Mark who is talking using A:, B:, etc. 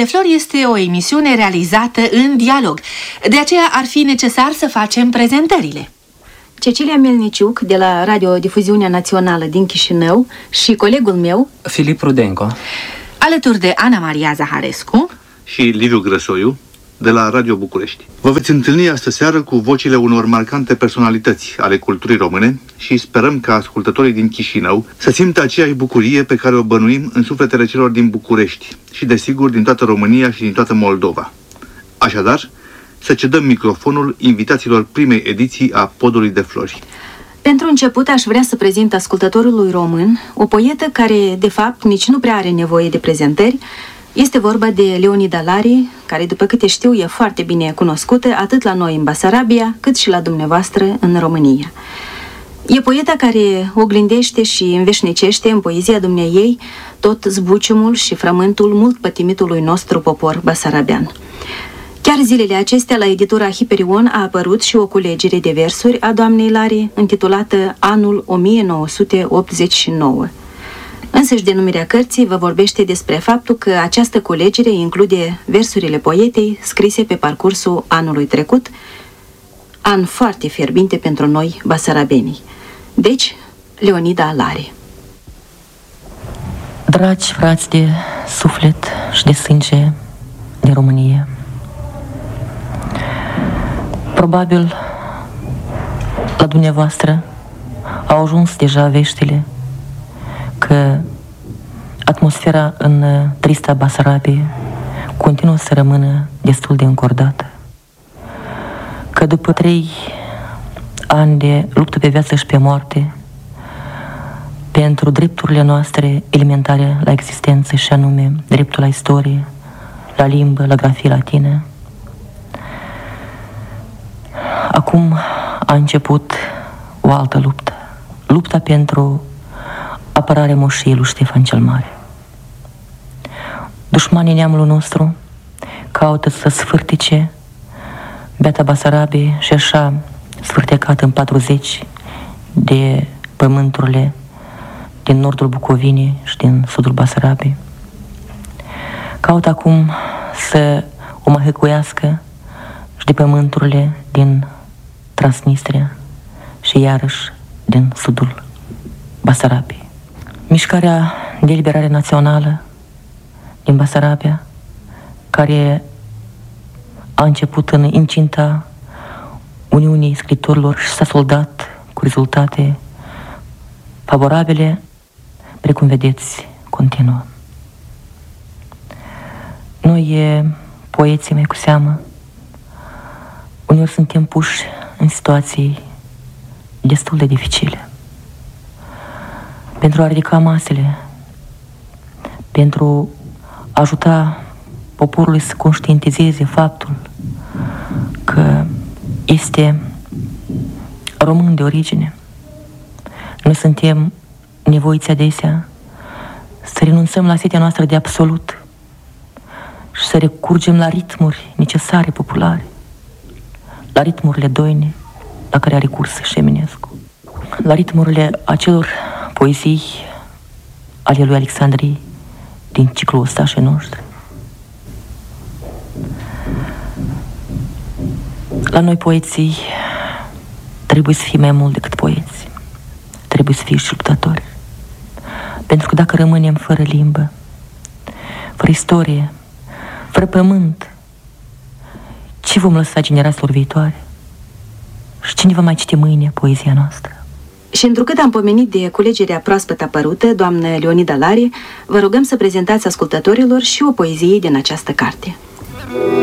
A: de Flori este o emisiune realizată în dialog. De aceea ar fi necesar să facem prezentările.
B: Cecilia Melniciuc, de la Radiodifuziunea Națională din Chișinău, și colegul meu,
C: Filip Rudenco,
A: alături de Ana Maria Zaharescu
D: și Liviu Grăsoiu, de la Radio București. Vă veți întâlni astă seară cu vocile unor marcante personalități ale culturii române și sperăm ca ascultătorii din Chișinău să simtă aceeași bucurie pe care o bănuim în sufletele celor din București și, desigur, din toată România și din toată Moldova. Așadar, să cedăm microfonul invitațiilor primei ediții a Podului de Flori.
B: Pentru început aș vrea să prezint ascultătorului român o poetă care, de fapt, nici nu prea are nevoie de prezentări. Este vorba de Leonida Lari, care, după câte știu, e foarte bine cunoscută atât la noi în Basarabia, cât și la dumneavoastră în România. E poeta care oglindește și înveșnicește în poezia dumneiei tot zbuciumul și frământul mult pătimitului nostru popor basarabean. Chiar zilele acestea, la editura Hiperion a apărut și o culegere de versuri a doamnei Lari, intitulată Anul 1989. Însăși denumirea cărții vă vorbește despre faptul că această culegere include versurile poetei scrise pe parcursul anului trecut, an foarte fierbinte pentru noi basarabenii. Deci, Leonida Lari.
E: Dragi frați de suflet și de sânge din România, probabil la dumneavoastră au ajuns deja veștile că atmosfera în trista Basarabie continuă să rămână destul de încordată, că după 3 ani de luptă pe viață și pe moarte pentru drepturile noastre elementare la existență, și anume dreptul la istorie, la limbă, la grafie latină, acum a început o altă luptă, lupta pentru apărarea moșiei lui Ștefan cel Mare. Dușmanii neamului nostru caută să sfârtice beata Basarabie și așa sfârtecat în 40 de pământurile din nordul Bucovinei și din sudul Basarabiei. Caută acum să o mahăcuiască și de pământurile din Transnistria și iarăși din sudul Basarabiei. Mișcarea de eliberare națională din Basarabia, care a început în incinta Uniunii Scriitorilor și s-a soldat cu rezultate favorabile, precum vedeți, continuă. Noi, poeții mai cu seamă, uneori suntem puși în situații destul de dificile. Pentru a ridica masele, pentru a ajuta poporul să conștientizeze faptul că este român de origine. Noi suntem nevoiți adesea să renunțăm la setea noastră de absolut și să recurgem la ritmuri necesare populare, la ritmurile doine la care a recurs și Eminescu, la ritmurile acelor poezii ale lui Alexandrii din ciclul Ostașii noștri. La noi poeții trebuie să fie mai mult decât poeți, trebuie să fie și luptători. Pentru că dacă rămânem fără limbă, fără istorie, fără pământ, ce vom lăsa generațiilor viitoare? Și cine va mai citi mâine poezia noastră?
B: Și întrucât am pomenit de culegerea proaspăt apărută, doamnă Leonida Lari, vă rugăm să prezentați ascultătorilor și o poezie din această carte.